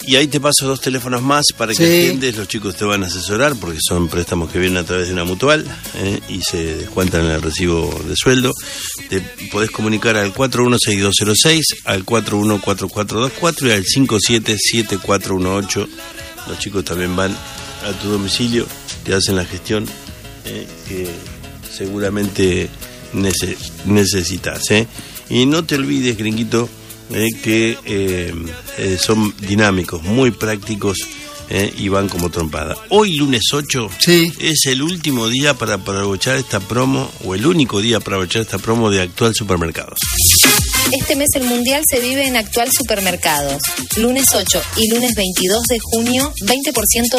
Y ahí te paso 2 teléfonos más para que atiendes. Los chicos te van a asesorar porque son préstamos que vienen a través de una mutual y se descuentan en el recibo de sueldo. Te podés comunicar al 416206, al 414424 y al 577418. Los chicos también van a tu domicilio, te hacen la gestión que seguramente necesitas. Y no te olvides, gringuito, que son dinámicos, muy prácticos y van como trompada. Hoy, lunes 8, es el último día para aprovechar esta promo, o el único día para aprovechar esta promo de Actual Supermercados. Este mes el Mundial se vive en Actual Supermercados. Lunes 8 y lunes 22 de junio, 20%